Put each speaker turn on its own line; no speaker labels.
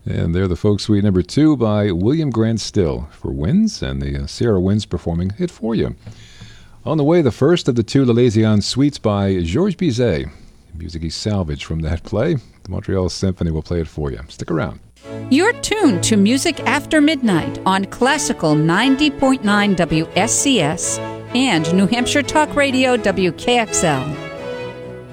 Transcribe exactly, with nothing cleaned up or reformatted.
And they're the Folk Suite number two by William Grant Still for Winds, and the uh, Sierra Winds performing it for you. On the way, the first of the two L'Élésion suites by Georges Bizet. Music he salvaged from that play. The Montreal Symphony will play it for you. Stick around.
You're tuned to Music After Midnight on Classical ninety point nine W S C S and New Hampshire Talk Radio W K X L.